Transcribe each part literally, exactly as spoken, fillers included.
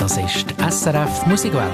Das ist die S R F Musikwelle.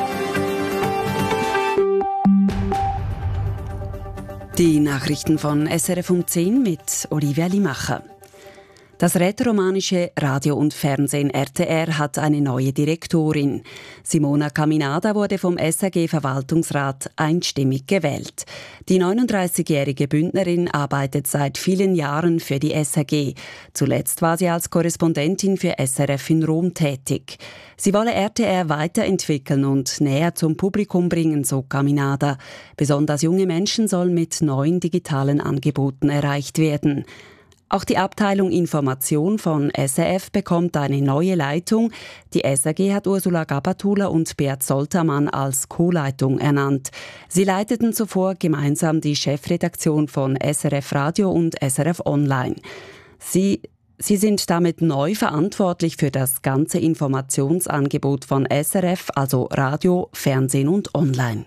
Die Nachrichten von S R F um zehn mit Olivia Limacher. Das rätoromanische Radio und Fernsehen R T R hat eine neue Direktorin. Simona Caminada wurde vom S R G-Verwaltungsrat einstimmig gewählt. Die neununddreißigjährige Bündnerin arbeitet seit vielen Jahren für die S R G. Zuletzt war sie als Korrespondentin für S R F in Rom tätig. Sie wolle R T R weiterentwickeln und näher zum Publikum bringen, so Caminada. Besonders junge Menschen sollen mit neuen digitalen Angeboten erreicht werden. Auch die Abteilung Information von S R F bekommt eine neue Leitung. Die S R G hat Ursula Gabatulla und Beat Soltermann als Co-Leitung ernannt. Sie leiteten zuvor gemeinsam die Chefredaktion von S R F Radio und S R F Online. Sie Sie sind damit neu verantwortlich für das ganze Informationsangebot von S R F, also Radio, Fernsehen und Online.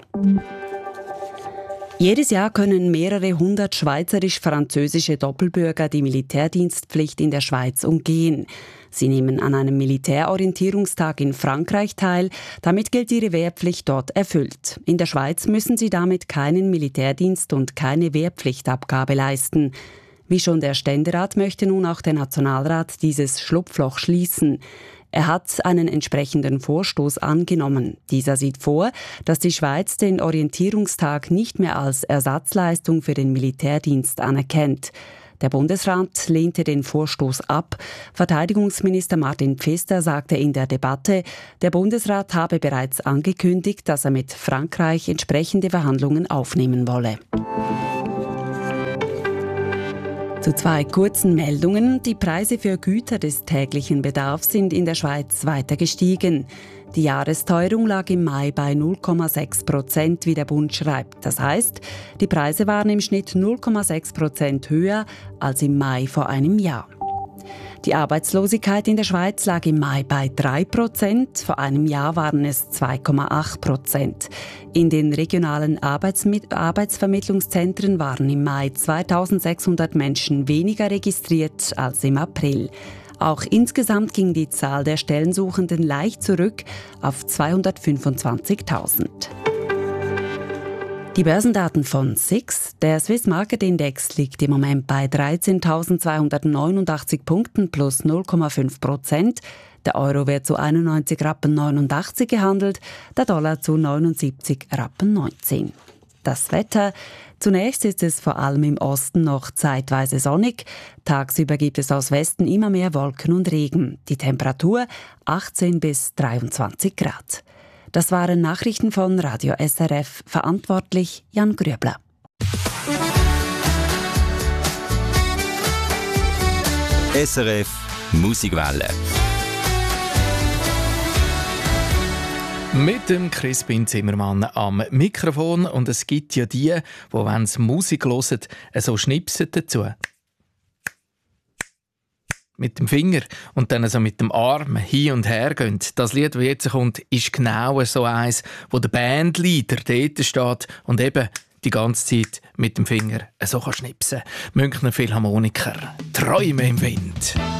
Jedes Jahr können mehrere hundert schweizerisch-französische Doppelbürger die Militärdienstpflicht in der Schweiz umgehen. Sie nehmen an einem Militärorientierungstag in Frankreich teil. Damit gilt ihre Wehrpflicht dort erfüllt. In der Schweiz müssen sie damit keinen Militärdienst und keine Wehrpflichtabgabe leisten. Wie schon der Ständerat möchte nun auch der Nationalrat dieses Schlupfloch schließen. Er hat einen entsprechenden Vorstoß angenommen. Dieser sieht vor, dass die Schweiz den Orientierungstag nicht mehr als Ersatzleistung für den Militärdienst anerkennt. Der Bundesrat lehnte den Vorstoß ab. Verteidigungsminister Martin Pfister sagte in der Debatte, der Bundesrat habe bereits angekündigt, dass er mit Frankreich entsprechende Verhandlungen aufnehmen wolle. Zu zwei kurzen Meldungen. Die Preise für Güter des täglichen Bedarfs sind in der Schweiz weiter gestiegen. Die Jahresteuerung lag im Mai bei null Komma sechs Prozent, wie der Bund schreibt. Das heisst, die Preise waren im Schnitt null Komma sechs Prozent höher als im Mai vor einem Jahr. Die Arbeitslosigkeit in der Schweiz lag im Mai bei drei Prozent, vor einem Jahr waren es zwei Komma acht Prozent. In den regionalen Arbeitsmi- Arbeitsvermittlungszentren waren im Mai zweitausendsechshundert Menschen weniger registriert als im April. Auch insgesamt ging die Zahl der Stellensuchenden leicht zurück auf zweihundertfünfundzwanzigtausend. Die Börsendaten von S I X. Der Swiss Market Index liegt im Moment bei dreizehntausendzweihundertneunundachtzig Punkten plus null Komma fünf Prozent. Der Euro wird zu einundneunzig Rappen neunundachtzig gehandelt, der Dollar zu neunundsiebzig Rappen neunzehn. Das Wetter. Zunächst ist es vor allem im Osten noch zeitweise sonnig. Tagsüber gibt es aus Westen immer mehr Wolken und Regen. Die Temperatur achtzehn bis dreiundzwanzig Grad. Das waren Nachrichten von Radio S R F, verantwortlich Jan Grübler. S R F Musikwelle. Mit dem Crispin Zimmermann am Mikrofon. Und es gibt ja die, die, wenn sie Musik hören, so schnipsen dazu. Mit dem Finger und dann so mit dem Arm hin und her gehen. Das Lied, das jetzt kommt, ist genau so eins, wo der Bandleader dort steht und eben die ganze Zeit mit dem Finger so schnipsen kann. Münchner Philharmoniker, Träume im Wind.